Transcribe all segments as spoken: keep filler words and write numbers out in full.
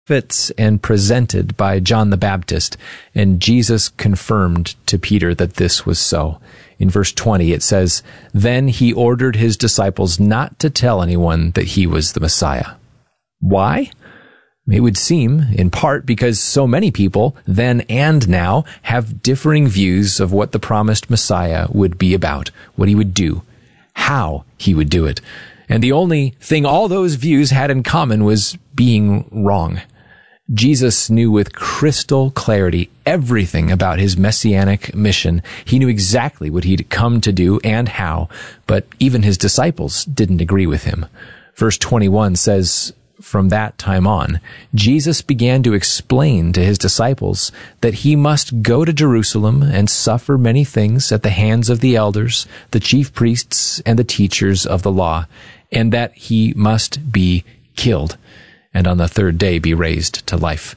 prophets and presented by John the Baptist, and Jesus confirmed to Peter that this was so. In verse twenty, it says, "Then he ordered his disciples not to tell anyone that he was the Messiah." Why? It would seem, in part, because so many people, then and now, have differing views of what the promised Messiah would be about, what he would do, how he would do it. And the only thing all those views had in common was being wrong. Jesus knew with crystal clarity everything about his messianic mission. He knew exactly what he'd come to do and how, but even his disciples didn't agree with him. Verse twenty-one says, "From that time on, Jesus began to explain to his disciples that he must go to Jerusalem and suffer many things at the hands of the elders, the chief priests, and the teachers of the law, and that he must be killed, and on the third day be raised to life."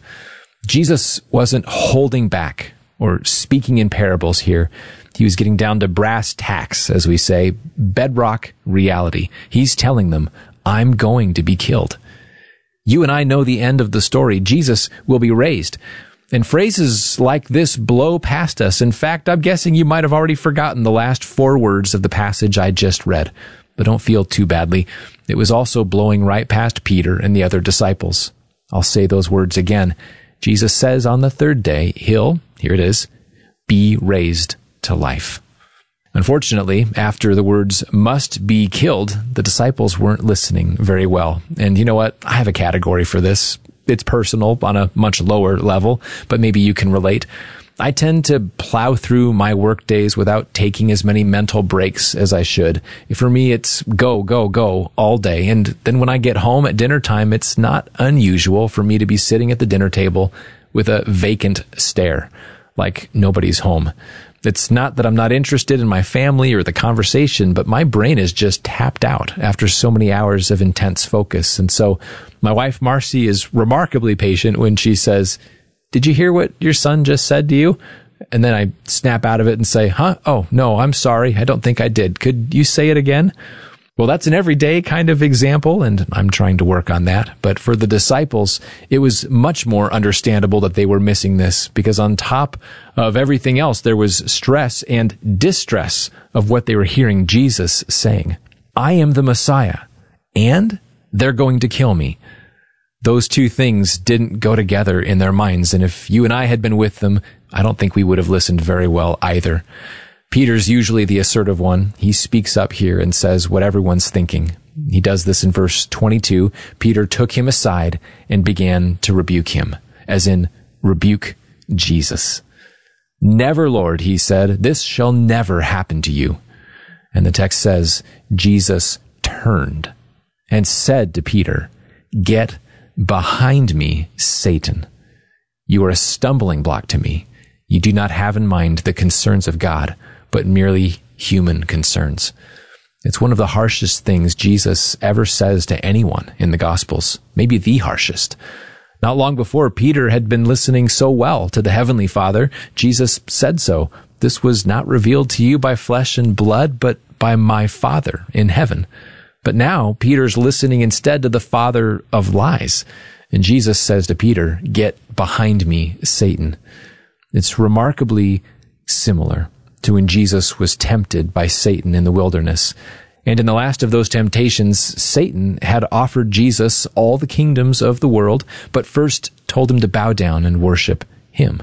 Jesus wasn't holding back or speaking in parables here. He was getting down to brass tacks, as we say, bedrock reality. He's telling them, I'm going to be killed. You and I know the end of the story. Jesus will be raised. And phrases like this blow past us. In fact, I'm guessing you might have already forgotten the last four words of the passage I just read. But don't feel too badly. It was also blowing right past Peter and the other disciples. I'll say those words again. Jesus says on the third day, he'll, here it is, be raised to life. Unfortunately, after the words must be killed, the disciples weren't listening very well. And you know what? I have a category for this. It's personal on a much lower level, but maybe you can relate. I tend to plow through my work days without taking as many mental breaks as I should. For me, it's go, go, go all day. And then when I get home at dinner time, it's not unusual for me to be sitting at the dinner table with a vacant stare, like nobody's home. It's not that I'm not interested in my family or the conversation, but my brain is just tapped out after so many hours of intense focus. And so my wife, Marcy, is remarkably patient when she says, "Did you hear what your son just said to you?" And then I snap out of it and say, huh? Oh, no, I'm sorry. I don't think I did. Could you say it again? Well, that's an everyday kind of example, and I'm trying to work on that. But for the disciples, it was much more understandable that they were missing this, because on top of everything else, there was stress and distress of what they were hearing Jesus saying. I am the Messiah, and they're going to kill me. Those two things didn't go together in their minds, and if you and I had been with them, I don't think we would have listened very well either. Peter's usually the assertive one. He speaks up here and says what everyone's thinking. He does this in verse twenty-two. Peter took him aside and began to rebuke him, as in rebuke Jesus. "Never, Lord," he said, "this shall never happen to you." And the text says, Jesus turned and said to Peter, "Get behind me, Satan. You are a stumbling block to me. You do not have in mind the concerns of God, but merely human concerns." It's one of the harshest things Jesus ever says to anyone in the Gospels, maybe the harshest. Not long before, Peter had been listening so well to the Heavenly Father. Jesus said so. "This was not revealed to you by flesh and blood, but by my Father in heaven." But now Peter's listening instead to the father of lies. And Jesus says to Peter, "Get behind me, Satan." It's remarkably similar to when Jesus was tempted by Satan in the wilderness. And in the last of those temptations, Satan had offered Jesus all the kingdoms of the world, but first told him to bow down and worship him.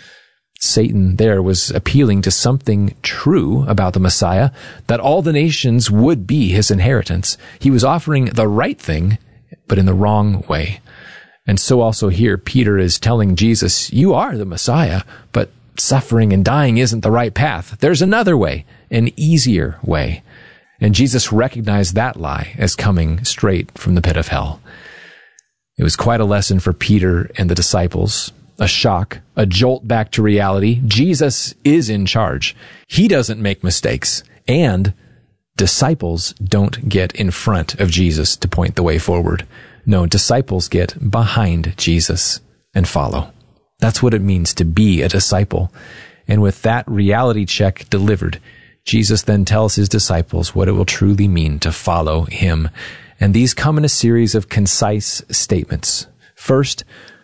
Satan there was appealing to something true about the Messiah, that all the nations would be his inheritance. He was offering the right thing, but in the wrong way. And so also here, Peter is telling Jesus, you are the Messiah, but suffering and dying isn't the right path. There's another way, an easier way. And Jesus recognized that lie as coming straight from the pit of hell. It was quite a lesson for Peter and the disciples, a shock, a jolt back to reality. Jesus is in charge. He doesn't make mistakes, and disciples don't get in front of Jesus to point the way forward. No, disciples get behind Jesus and follow. That's what it means to be a disciple. And with that reality check delivered, Jesus then tells his disciples what it will truly mean to follow him. And these come in a series of concise statements. First,